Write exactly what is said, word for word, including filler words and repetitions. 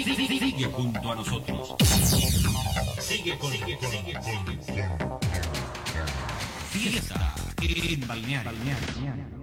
Sigue junto a nosotros. Sigue con, sigue con, sigue con. Fiesta en Balneario.